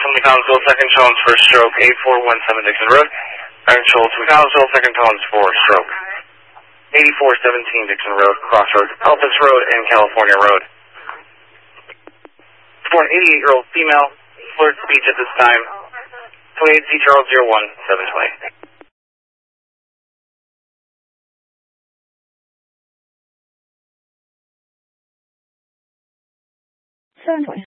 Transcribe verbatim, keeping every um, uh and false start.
from McConnellsville, second tones for stroke, eight four one seven Dixon Road. Aaron Schultz, McConnellsville, second tones for stroke, eighty-four seventeen Dixon Road, Crossroads, Elpis Road, and California Road. For an eighty-eight-year-old female, flirt speech at this time, twenty-eight C Charles zero one seven twenty. seven twenty.